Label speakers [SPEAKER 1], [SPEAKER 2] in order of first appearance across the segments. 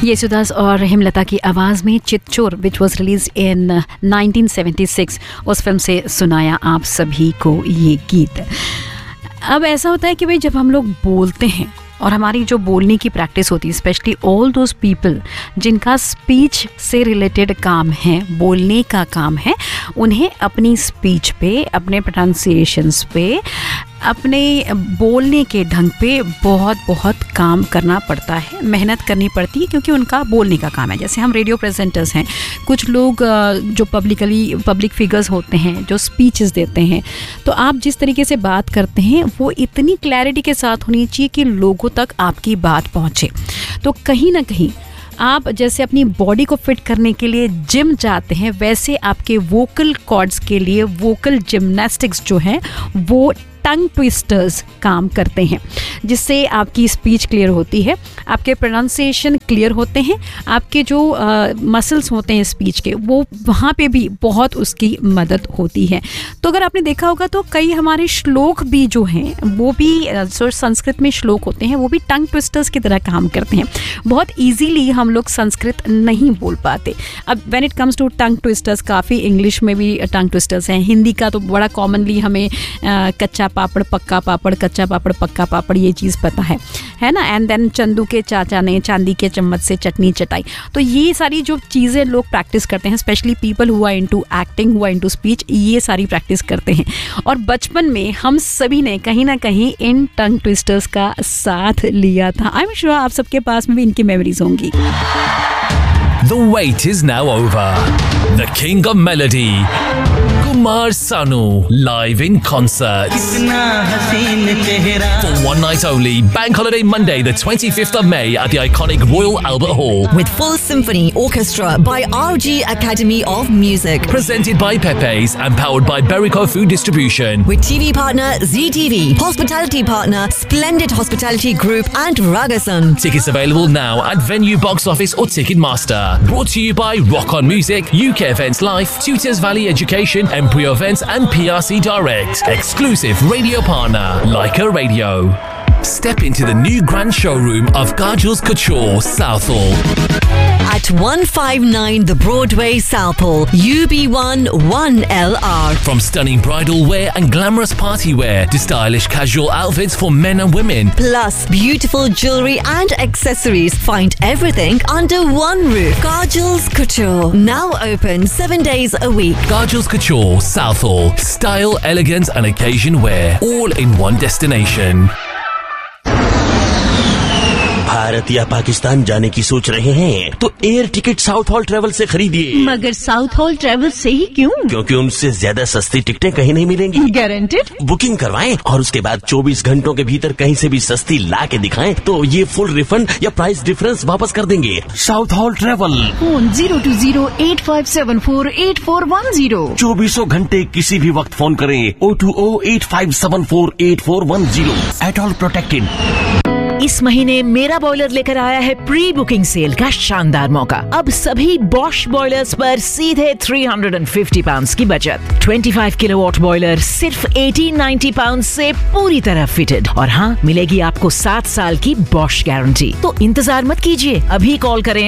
[SPEAKER 1] येसुदास और हेमलता की आवाज़ में चितचोर विच वॉज रिलीज इन 1976 उस फिल्म से सुनाया आप सभी को ये गीत। अब ऐसा होता है कि भाई जब हम लोग बोलते हैं और हमारी जो बोलने की प्रैक्टिस होती है, स्पेशली ऑल दोज पीपल जिनका स्पीच से रिलेटेड काम है, बोलने का काम है, उन्हें अपनी स्पीच पे, अपने प्रोनाउंसिएशंस पे, अपने बोलने के ढंग पे बहुत बहुत काम करना पड़ता है, मेहनत करनी पड़ती है, क्योंकि उनका बोलने का काम है। जैसे हम रेडियो प्रेजेंटर्स हैं, कुछ लोग जो पब्लिक फिगर्स होते हैं, जो स्पीचेस देते हैं, तो आप जिस तरीके से बात करते हैं वो इतनी क्लैरिटी के साथ होनी चाहिए कि लोगों तक आपकी बात पहुँचे। तो कहीं ना कहीं आप जैसे अपनी बॉडी को फिट करने के लिए जिम जाते हैं, वैसे आपके वोकल कॉर्ड्स के लिए वोकल जिम्नास्टिक्स जो हैं वो टंग ट्विस्टर्स काम करते हैं, जिससे आपकी स्पीच क्लियर होती है, आपके प्रोनाउंसिएशन क्लियर होते हैं, आपके जो मसल्स होते हैं स्पीच के वो वहाँ पे भी बहुत उसकी मदद होती है। तो अगर आपने देखा होगा तो कई हमारे श्लोक भी जो हैं वो भी जो संस्कृत में श्लोक होते हैं वो भी टंग ट्विस्टर्स की तरह काम करते हैं। बहुत ईजीली हम लोग संस्कृत नहीं बोल पाते। अब when it comes to tongue twisters, काफ़ी इंग्लिश में भी टंग ट्विस्टर्स हैं। हिंदी का तो बड़ा कॉमनली हमें कच्चा पापड़ पक्का पापड़, कच्चा पापड़ पक्का पापड़, ये चीज़ पता है ना। एंड देन चंदू के चाचा ने चांदी के चम्मच से चटनी चटाई। तो ये सारी जो चीज़ें लोग प्रैक्टिस करते हैं, स्पेशली पीपल हुआ इनटू एक्टिंग, हुआ इनटू स्पीच, ये सारी प्रैक्टिस करते हैं। और बचपन में हम सभी ने कहीं ना कहीं इन टंग ट्विस्टर्स का साथ लिया था। आई एम श्योर आप सबके पास में भी इनकी मेमोरीज होंगी।
[SPEAKER 2] The wait is now over. The King of Melody, Kumar Sanu, live in concert. For one night only, Bank Holiday Monday, the 25th of May at the iconic Royal Albert Hall.
[SPEAKER 3] With full symphony orchestra by RG Academy of Music.
[SPEAKER 2] Presented by Pepe's and powered by Berico Food Distribution.
[SPEAKER 3] With TV partner ZTV, hospitality partner Splendid Hospitality Group and Ragasan.
[SPEAKER 2] Tickets available now at Venue Box Office or Ticketmaster. Brought to you by Rock On Music, UK Events Life, Tutors Valley Education, Embryo Events and PRC Direct. Exclusive radio partner, Leica Radio. Step into the new grand showroom of Garjul's Couture, Southall.
[SPEAKER 3] At 159 The Broadway, Southall, UB1 1LR.
[SPEAKER 2] From stunning bridal wear and glamorous party wear to stylish casual outfits for men and women.
[SPEAKER 3] Plus beautiful jewelry and accessories. Find everything under one roof. Garjul's Couture. Now open 7 days a week.
[SPEAKER 2] Garjul's Couture, Southall. Style, elegance and occasion wear. All in one destination.
[SPEAKER 4] Bharat या पाकिस्तान जाने की सोच रहे हैं तो air ticket south hall travel से खरीदिए।
[SPEAKER 5] मगर साउथ हॉल ट्रेवल से ही क्यों?
[SPEAKER 4] क्योंकि उनसे ज्यादा सस्ती टिकटें कहीं नहीं मिलेंगी।
[SPEAKER 5] गारंटेड?
[SPEAKER 4] बुकिंग करवाएं और उसके बाद 24 घंटों के भीतर कहीं से भी सस्ती ला के दिखाएं तो ये फुल रिफंड या प्राइस डिफरेंस वापस कर देंगे। South hall travel,
[SPEAKER 5] phone 020-8574-8410।
[SPEAKER 4] 24 घंटे किसी भी वक्त फोन करें 020-8574-8410। At all protected.
[SPEAKER 6] इस महीने मेरा बॉयलर लेकर आया है प्री बुकिंग सेल का शानदार मौका। अब सभी बॉश बॉयलर्स पर सीधे £350 की बचत। 25 किलोवाट बॉयलर सिर्फ £1890 से पूरी तरह फिटेड। और हाँ, मिलेगी आपको 7 साल की बॉश गारंटी। तो इंतजार मत कीजिए, अभी कॉल करें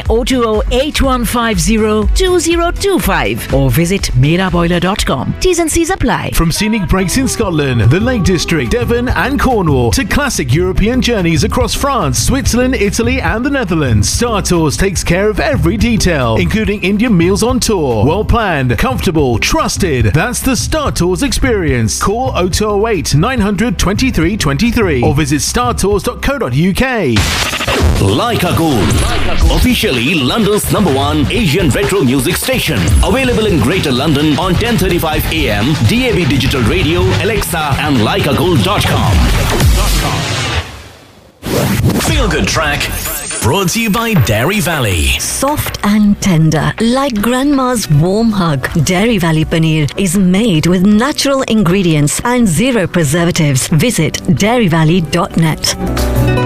[SPEAKER 6] 020-8150-2025 or visit meraboiler.com. T's and C's apply.
[SPEAKER 7] From scenic breaks in Scotland, the Lake District, Devon and Cornwall to classic European journeys across France, Switzerland, Italy and the Netherlands, Star Tours takes care of every detail, including Indian meals on tour. Well planned, comfortable, trusted. That's the Star Tours experience. Call 0208 900 2323 or visit startours.co.uk.
[SPEAKER 8] Leica Gold, officially London's #1 Asian retro music station. Available in Greater London on 10:35 AM, DAB Digital Radio, Alexa and leicagold.com.
[SPEAKER 2] Feel Good Track, brought to you by Dairy Valley.
[SPEAKER 3] Soft and tender, like grandma's warm hug. Dairy Valley Paneer is made with natural ingredients and zero preservatives. Visit dairyvalley.net.